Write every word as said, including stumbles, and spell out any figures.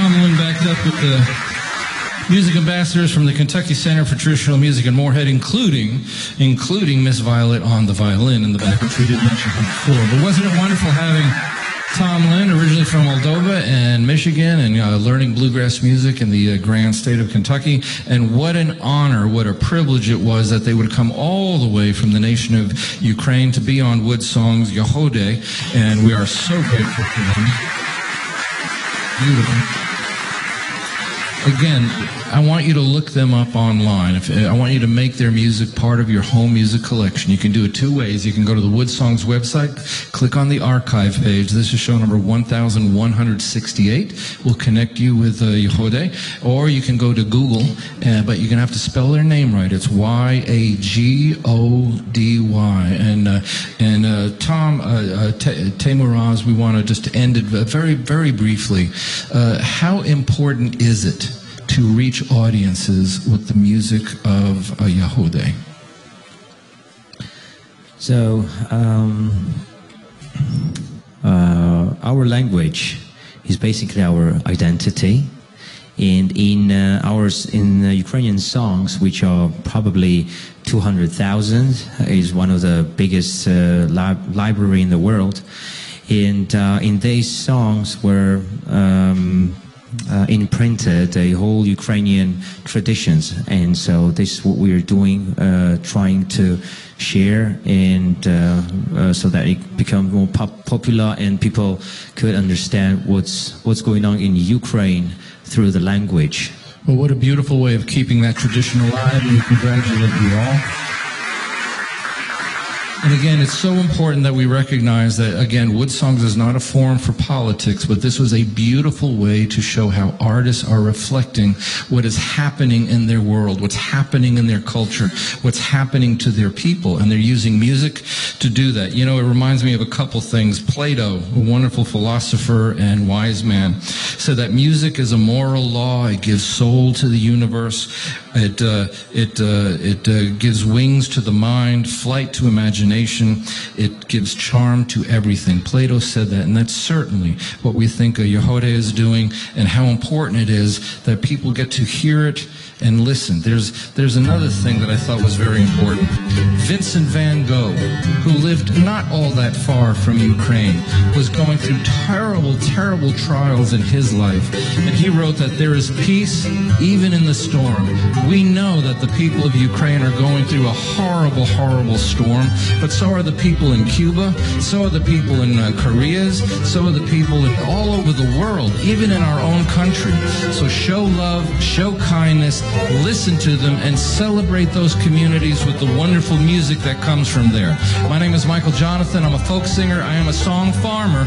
Tom Lynn backed up with the music ambassadors from the Kentucky Center for Traditional Music in Moorhead, including including Miss Violet on the violin in the back, which we didn't mention before. But wasn't it wonderful having Tom Lynn, originally from Moldova and Michigan, and uh, learning bluegrass music in the uh, grand state of Kentucky? And what an honor, what a privilege it was that they would come all the way from the nation of Ukraine to be on Wood Song's Yehode, and we are so grateful for them. Beautiful. Again, I want you to look them up online. If, I want you to make their music part of your home music collection. You can do it two ways. You can go to the Wood Songs website, click on the archive page. This is show number one thousand one hundred sixty-eight. We'll connect you with uh, Yehode. Or you can go to Google, uh, but you're going to have to spell their name right. It's Y A G O D Y. And, uh, and uh, Tom, uh, uh, Teimuraz, we want to just end it very, very briefly. Uh, how important is it to reach audiences with the music of uh, Yehode? So, um, uh, our language is basically our identity, and in uh, ours, in uh, Ukrainian songs, which are probably two hundred thousand, is one of the biggest uh, lib library in the world, and uh, in these songs were um, Uh, imprinted a whole Ukrainian traditions, and so this is what we are doing, uh, trying to share, and uh, uh, so that it becomes more pop popular and people could understand what's what's going on in Ukraine through the language. Well, what a beautiful way of keeping that tradition alive, and we congratulate you all. And again, it's so important that we recognize that, again, Wood Songs is not a forum for politics, but this was a beautiful way to show how artists are reflecting what is happening in their world, what's happening in their culture, what's happening to their people, and they're using music to do that. You know, it reminds me of a couple things. Plato, a wonderful philosopher and wise man, said that music is a moral law. It gives soul to the universe. It, uh, it, uh, it uh, gives wings to the mind, flight to imagination. It gives charm to everything. Plato said that, and that's certainly what we think uh, Yehode is doing, and how important it is that people get to hear it and listen. There's, there's another thing that I thought was very important. Vincent van Gogh, who lived not all that far from Ukraine, was going through terrible, terrible trials in his life, and he wrote that there is peace even in the storm. We know that the people of Ukraine are going through a horrible, horrible storm, but so are the people in Cuba, so are the people in uh, Koreas, so are the people in, all over the world, even in our own country. So show love, show kindness, listen to them, and celebrate those communities with the wonderful music that comes from there. My name is Michael Jonathan. I'm a folk singer. I am a song farmer.